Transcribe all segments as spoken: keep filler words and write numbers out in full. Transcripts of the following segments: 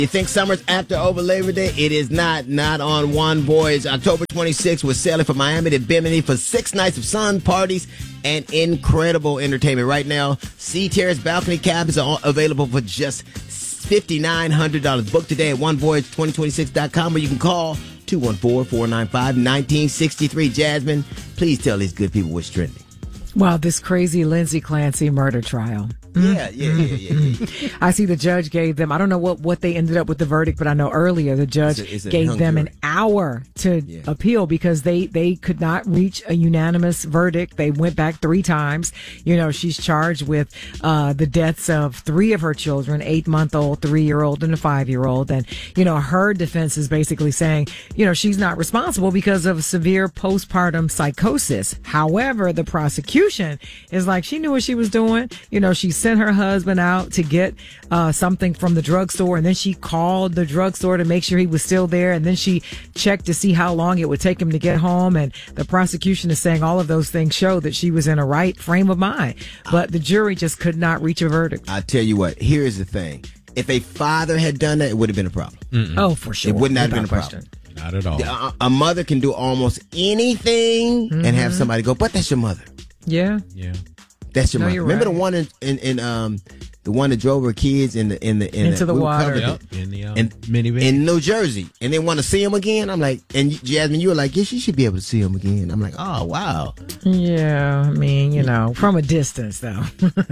You think summer's after over Labor Day? It is not. Not on One Voyage. October twenty-sixth, we're sailing from Miami to Bimini for six nights of sun, parties, and incredible entertainment. Right now, Sea Terrace balcony cabins are available for just five thousand nine hundred dollars. Book today at one voyage twenty twenty-six dot com, or you can call two one four, four nine five, one nine six three. Jasmine, please tell these good people what's trending. Wow, this crazy Lindsay Clancy murder trial. Yeah, yeah, yeah, yeah, yeah. I see the judge gave them, I don't know what, what they ended up with the verdict, but I know earlier the judge It's a- it's a gave hung them jury. an hour to Yeah. appeal because they, they could not reach a unanimous verdict. They went back three times. You know, she's charged with uh, the deaths of three of her children, eight-month-old, three-year-old, and a five-year-old. And, you know, her defense is basically saying, you know, she's not responsible because of severe postpartum psychosis. However, the prosecution is like, she knew what she was doing. You know, she sent her husband out to get uh, something from the drugstore, and then she called the drugstore to make sure he was still there, and then she checked to see how long it would take him to get home. And the prosecution is saying all of those things show that she was in a right frame of mind, but the jury just could not reach a verdict. I tell you what, here's the thing. If a father had done that, it would have been a problem. Oh, for sure. It would not have been a Without problem. Not at all. A, a mother can do almost anything Mm-hmm. and have somebody go, but that's your mother. Yeah. Yeah. That's your No, mother. you're Remember right. the one in, in, in um the one that drove her kids in the in the in Into the we water. covered Yep. it. In the uh, In, minivan. in New Jersey, and they want to see him again. I'm like, and Jasmine, you were like, yes, you should be able to see him again. I'm like, oh wow. Yeah, I mean, you know, from a distance, though.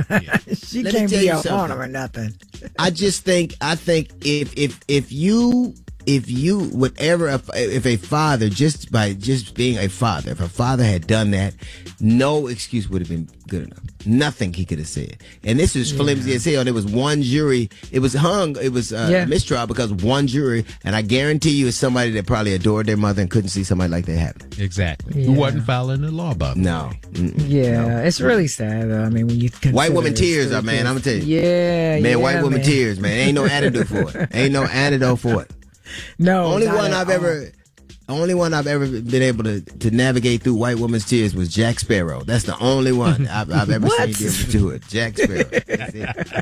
she Let me can't tell be you up on something. him or nothing. I just think I think if if if you if you whatever if, if a father just by just being a father, if a father had done that, no excuse would have been good enough. Nothing he could have said. And this is flimsy as hell. There was one jury. It was hung. It was uh, Yeah. a mistrial because one jury. And I guarantee you, it's somebody that probably adored their mother and couldn't see somebody like that happen. Exactly. Yeah. Who wasn't following the law, by the No. way. Mm-mm. Yeah, it's really sad, though. I mean, when you consider White woman it's tears three are, man. kids. I'm gonna tell you. Yeah, Man, yeah, white woman man. tears, man. Ain't no antidote for it. Ain't no antidote for it. No, Only not one at I've all. ever, only one I've ever been able to, to navigate through white woman's tears was Jack Sparrow. That's the only one I've, I've ever What? seen be able to do it. Jack Sparrow. That's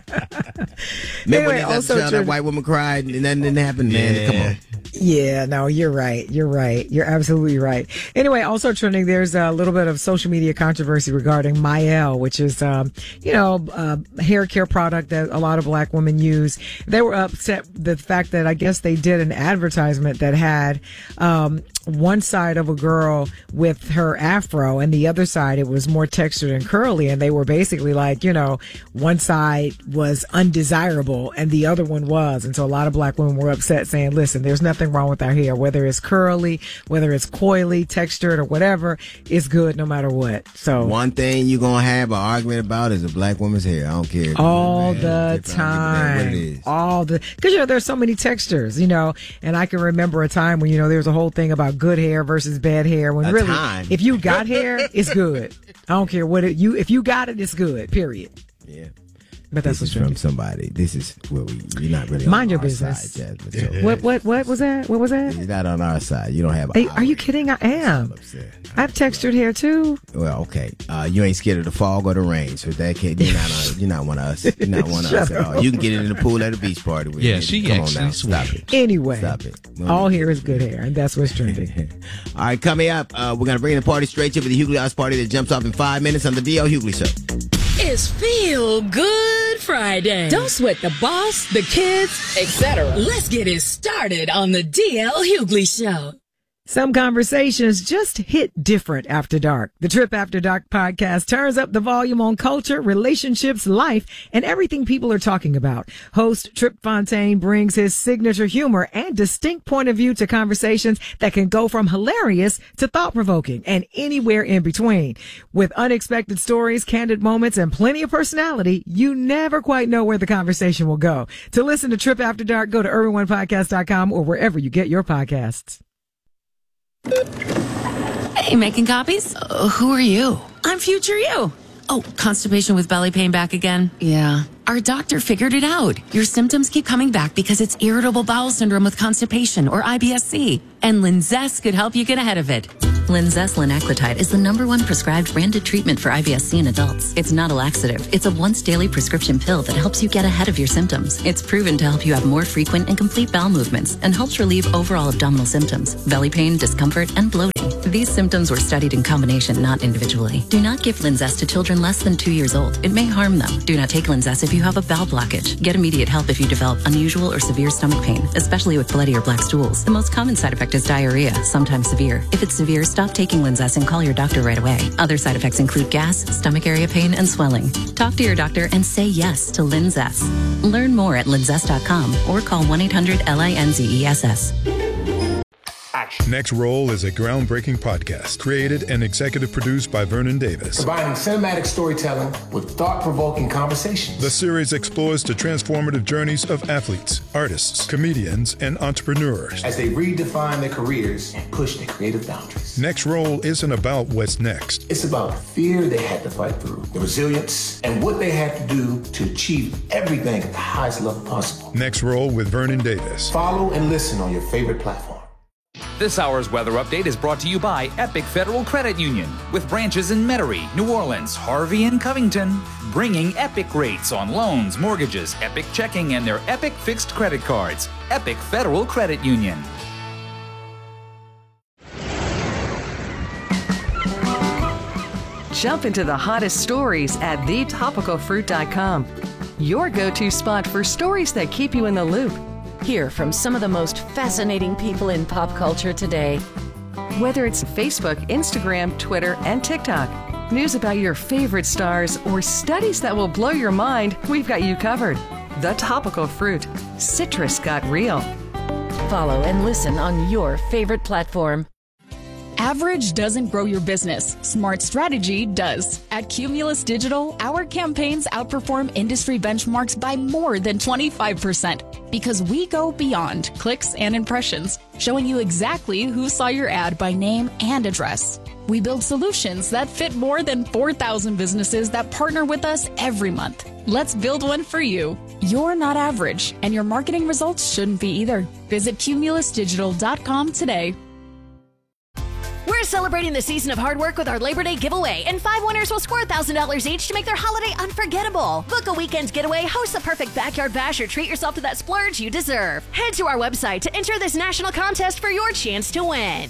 it. Remember Anyway, when also that, that true- white woman cried and nothing didn't happen? Man, Yeah. come on. Yeah, no, you're right. You're right. You're absolutely right. Anyway, also trending, there's a little bit of social media controversy regarding Mielle, which is, um, you know, a hair care product that a lot of black women use. They were upset the fact that I guess they did an advertisement that had, um, one side of a girl with her afro and the other side it was more textured and curly, and they were basically like, you know, one side was undesirable and the other one was. And so a lot of black women were upset saying, listen, there's nothing wrong with our hair, whether it's curly, whether it's coily, textured or whatever, it's good no matter what. So One thing you're going to have an argument about is a black woman's hair. I don't care. all Man, the I don't give a damn what it time, is. all the, because you know there's so many textures, you know, and I can remember a time when you know there was a whole thing about good hair versus bad hair. When A really, time. if you got hair, it's good. I don't care what it, you if you got it, it's good. Period. Yeah. But that's This is what's from true. somebody. This is where we, you're not really Mind on your our business. side, Jasmine. So What what what was that? What was that? you're not on our side. You don't have. Hey, our are you way. kidding? I am. I'm upset. I have textured hair too. Well, okay. Uh, you ain't scared of the fog or the rain, so that can't. You're not. On, you're not one of us. You're not one of us at all. You can get in the pool at a beach party with. Yeah, me. she Come on actually now. Stop sweet. it. Anyway, Stop it. Well, all hair is good hair, and that's what's trending. All right, coming up, uh, we're gonna bring the party straight to you with the Hughley House Party that jumps off in five minutes on the D L Hughley Show. It's Feel Good Friday. Don't sweat the boss, the kids, et cetera. Let's get it started on the D L Hughley Show. Some conversations just hit different after dark. The Trip After Dark podcast turns up the volume on culture, relationships, life, and everything people are talking about. Host Trip Fontaine brings his signature humor and distinct point of view to conversations that can go from hilarious to thought-provoking and anywhere in between. With unexpected stories, candid moments, and plenty of personality, you never quite know where the conversation will go. To listen to Trip After Dark, go to urban one podcast dot com or wherever you get your podcasts. Hey, making copies? Uh, who are you? I'm future you. Oh, constipation with belly pain back again? Yeah. Our doctor figured it out. Your symptoms keep coming back because it's irritable bowel syndrome with constipation or I B S C. And Linzess could help you get ahead of it. Linzess linaclotide is the number one prescribed branded treatment for I B S C in adults. It's not a laxative. It's a once daily prescription pill that helps you get ahead of your symptoms. It's proven to help you have more frequent and complete bowel movements and helps relieve overall abdominal symptoms, belly pain, discomfort, and bloating. These symptoms were studied in combination, not individually. Do not give Linzess to children less than two years old. It may harm them. Do not take Linzess if you have a bowel blockage. Get immediate help if you develop unusual or severe stomach pain, especially with bloody or black stools. The most common side effect is diarrhea, sometimes severe. If it's severe, stop taking Linzess and call your doctor right away. Other side effects include gas, stomach area pain, and swelling. Talk to your doctor and say yes to Linzess. Learn more at linzess dot com or call one eight hundred L I N Z E S S. Next Roll is a groundbreaking podcast created and executive produced by Vernon Davis. Combining cinematic storytelling with thought-provoking conversations. The series explores the transformative journeys of athletes, artists, comedians, and entrepreneurs as they redefine their careers and push their creative boundaries. Next Roll isn't about what's next. It's about the fear they had to fight through, the resilience, and what they had to do to achieve everything at the highest level possible. Next Roll with Vernon Davis. Follow and listen on your favorite platform. This hour's weather update is brought to you by Epic Federal Credit Union, with branches in Metairie, New Orleans, Harvey, and Covington, bringing Epic rates on loans, mortgages, Epic checking, and their Epic fixed credit cards. Epic Federal Credit Union. Jump into the hottest stories at the topical fruit dot com, your go-to spot for stories that keep you in the loop. Hear from some of the most fascinating people in pop culture today. Whether it's Facebook, Instagram, Twitter, and TikTok, news about your favorite stars, or studies that will blow your mind, we've got you covered. The Topical Fruit. Citrus got real. Follow and listen on your favorite platform. Average doesn't grow your business. Smart strategy does. At Cumulus Digital, our campaigns outperform industry benchmarks by more than twenty-five percent because we go beyond clicks and impressions, showing you exactly who saw your ad by name and address. We build solutions that fit more than four thousand businesses that partner with us every month. Let's build one for you. You're not average, and your marketing results shouldn't be either. Visit cumulus digital dot com today. We're celebrating the season of hard work with our Labor Day giveaway, and five winners will score one thousand dollars each to make their holiday unforgettable. Book a weekend getaway, host the perfect backyard bash, or treat yourself to that splurge you deserve. Head to our website to enter this national contest for your chance to win.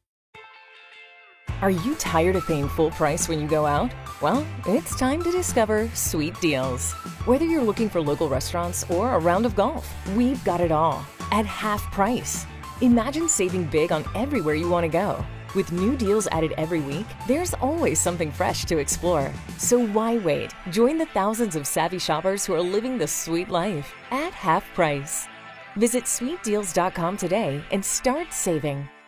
Are you tired of paying full price when you go out? Well, it's time to discover Sweet Deals. Whether you're looking for local restaurants or a round of golf, we've got it all at half price. Imagine saving big on everywhere you want to go. With new deals added every week, there's always something fresh to explore. So why wait? Join the thousands of savvy shoppers who are living the sweet life at half price. Visit sweet deals dot com today and start saving.